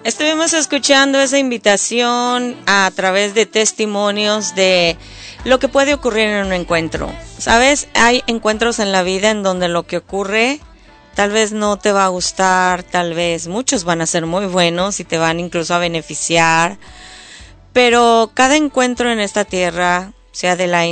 Estuvimos escuchando esa invitación a través de testimonios de lo que puede ocurrir en un encuentro. ¿Sabes? Hay encuentros en la vida en donde lo que ocurre tal vez no te va a gustar, tal vez muchos van a ser muy buenos y te van incluso a beneficiar, pero cada encuentro en esta tierra, sea de la